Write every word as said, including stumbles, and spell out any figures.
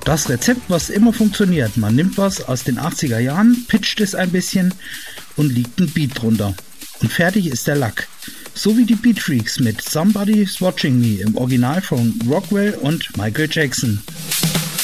Das Rezept, was immer funktioniert. Man nimmt was aus den achtziger Jahren, pitcht es ein bisschen und liegt ein Beat drunter. Und fertig ist der Lack. So wie die Beat Freaks mit Somebody's Watching Me im Original von Rockwell und Michael Jackson.